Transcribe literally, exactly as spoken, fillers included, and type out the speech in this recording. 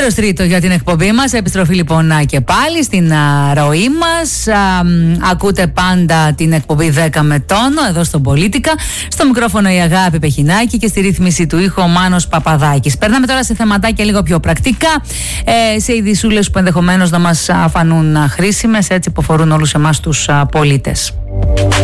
Μέρος τρίτο για την εκπομπή μας. Επιστροφή λοιπόν και πάλι στην α, ροή μας. Α, ακούτε πάντα την εκπομπή δέκα με τόνο εδώ στον Πολίτικα. Στο μικρόφωνο η Αγάπη Πεχινάκη και στη ρύθμιση του ήχου ο Μάνος Παπαδάκης. Περνάμε τώρα σε θεματάκια λίγο πιο πρακτικά, ε, σε ειδισούλες που ενδεχομένως να μας φανούν χρήσιμες, έτσι που αφορούν όλους εμάς τους πολίτες.